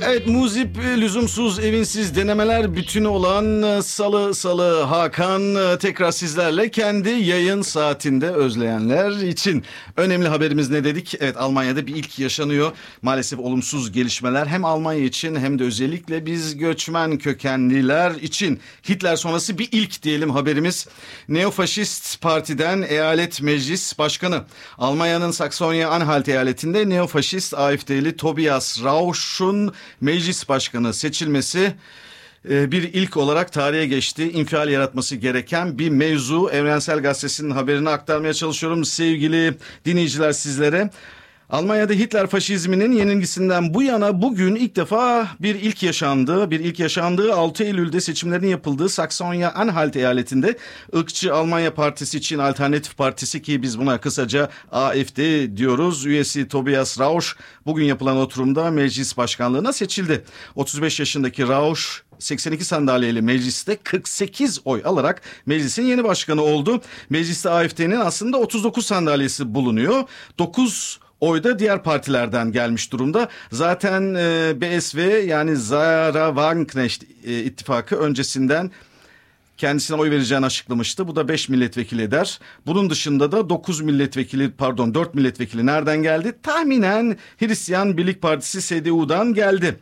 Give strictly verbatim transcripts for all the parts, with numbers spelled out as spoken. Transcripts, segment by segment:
Evet, muzip, lüzumsuz, evinsiz denemeler bütünü olan Salı Salı Hakan tekrar sizlerle, kendi yayın saatinde özleyenler için. Önemli haberimiz ne dedik? Evet, Almanya'da bir ilk yaşanıyor. Maalesef olumsuz gelişmeler hem Almanya için hem de özellikle biz göçmen kökenliler için. Hitler sonrası bir ilk diyelim haberimiz. Neofaşist partiden eyalet meclis başkanı. Almanya'nın Saksonya-Anhalt eyaletinde neofaşist A F D'li Tobias Rausch'un meclis başkanı seçilmesi bir ilk olarak tarihe geçti. İnfial yaratması gereken bir mevzu. Evrensel Gazetesi'nin haberini aktarmaya çalışıyorum sevgili dinleyiciler sizlere. Almanya'da Hitler faşizminin yenilgisinden bu yana bugün ilk defa bir ilk yaşandı. Bir ilk yaşandığı altı Eylül'de seçimlerin yapıldığı Saksonya-Anhalt eyaletinde ırkçı Almanya Partisi için Alternatif Partisi, ki biz buna kısaca A F D diyoruz, üyesi Tobias Rausch bugün yapılan oturumda meclis başkanlığına seçildi. otuz beş yaşındaki Rausch seksen iki sandalyeli mecliste kırk sekiz oy alarak meclisin yeni başkanı oldu. Mecliste A F D'nin aslında otuz dokuz sandalyesi bulunuyor. dokuz oy da diğer partilerden gelmiş durumda. Zaten e, B S V yani Sarah Wagenknecht e, ittifakı öncesinden kendisine oy vereceğini açıklamıştı. Bu da beş milletvekili eder. Bunun dışında da dokuz milletvekili pardon dört milletvekili nereden geldi? Tahminen Hristiyan Birlik Partisi S D U'dan geldi.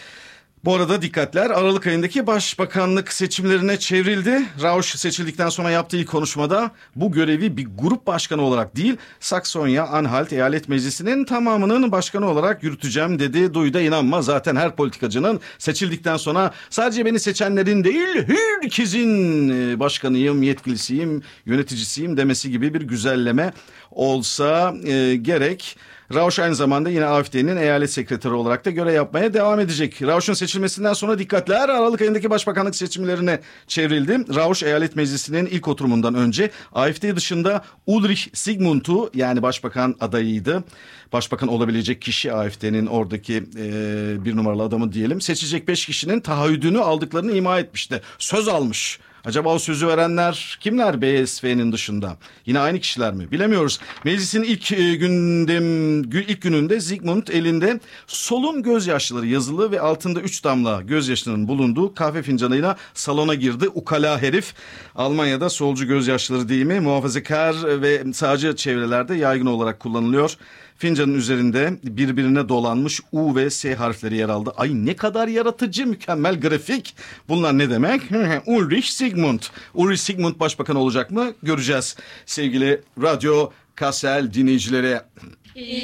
Bu arada dikkatler Aralık ayındaki başbakanlık seçimlerine çevrildi. Rausch seçildikten sonra yaptığı ilk konuşmada bu görevi bir grup başkanı olarak değil, Saksonya-Anhalt Eyalet Meclisi'nin tamamının başkanı olarak yürüteceğim dedi. Duy da inanma, zaten her politikacının seçildikten sonra sadece beni seçenlerin değil herkesin başkanıyım, yetkilisiyim, yöneticisiyim demesi gibi bir güzelleme olsa e, gerek. Rausch aynı zamanda yine A F D'nin eyalet sekreteri olarak da görev yapmaya devam edecek. Rausch'un seçilmesinden sonra dikkatler Aralık ayındaki başbakanlık seçimlerine çevrildi. Rausch eyalet meclisinin ilk oturumundan önce A F D dışında Ulrich Zygmunt'u, yani başbakan adayıydı, başbakan olabilecek kişi, A F D'nin oradaki e, bir numaralı adamı diyelim, seçecek beş kişinin taahhüdünü aldıklarını ima etmişti. Söz almış. Acaba o sözü verenler kimler B S V'nin dışında? Yine aynı kişiler mi? Bilemiyoruz. Meclisin ilk gündem ilk gününde Zygmunt elinde solun gözyaşları yazılı ve altında üç damla gözyaşlarının bulunduğu kahve fincanıyla salona girdi. Ukala herif. Almanya'da solcu gözyaşları deyimi muhafazakar ve sağcı çevrelerde yaygın olarak kullanılıyor. Fincanın üzerinde birbirine dolanmış U ve S harfleri yer aldı. Ay ne kadar yaratıcı, mükemmel grafik. Bunlar ne demek? Ulrich Zygmunt. Ulrich Zygmunt başbakan olacak mı? Göreceğiz sevgili Radyo Kassel dinleyicileri.